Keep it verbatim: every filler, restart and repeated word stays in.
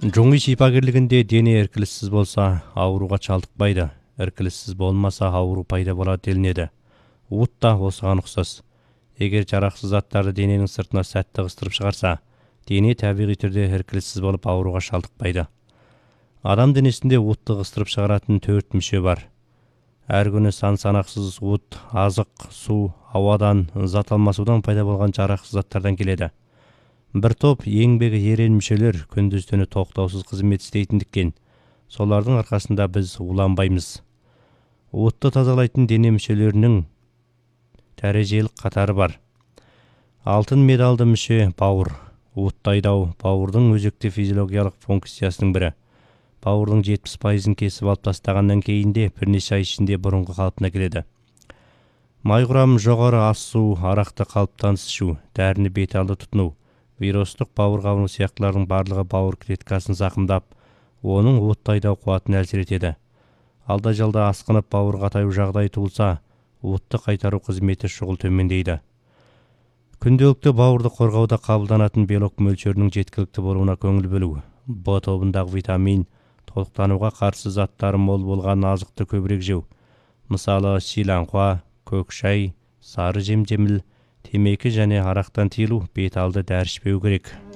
Жуңи шипагерлигинде дене эркилишсиз болса, ооруга чалдыкпайды. Эркилишсиз болмаса, оору пайда болот делинеди. Ут да осыған ұқсас. Егер жарақсыз заттарды дененің сыртына сәтті қыстырып шығарса, дене табиғи түрде эркилишсиз болып ауруға шалдықпайды. Адам денесінде утты қыстырып шығаратын төрт мүше бар. Әр күні сан санақсыз ут, азық, су, ауадан, зат алмасудан пайда болған жарақсыз заттардан келеді. Бір топ еңбегі ерен мүшелер күндіз-түні тоқтаусыз қызмет істейтіндіктен, солардың арқасында біз уланбаймыз. Утты тазалайтын дене мүшелерінің дәрежелік қатары бар. Алтын медалды мүше бауыр. Утты айдау бауырдың өзекті физиологиялық функциясының бірі. Бауырдың жетпіс пайызын кесіп алып тастағаннан кейін де бірнеше ай ішінде бұрынғы қалпына келеді. Май құрамы жоғары ас су, арақты қалыптан ішу, дәріні беталды тұтыну, вирустық бауыр қабыну сияқтылардың барлығы бауыр клеткасын зақымдап, оның утты айдау қуатын әлсір етеді. Алда жалда асқынып бауыр қатаю жағдай туылса, утты қайтару қызметі шұғыл төмендейді. Күнделікті бауырды қорғауда қабылданатын белок мөлшерінің жеткілікті болуына көңіл бөлу, Б тобындағы витамин, толықтануға қарсы заттары мол болған азықты көбірек жеу, мысалы шиланқуа, көк шай, сары жем-жеміл, темекі және арақтан тыйылу, беталды дәрі ішпеу керек.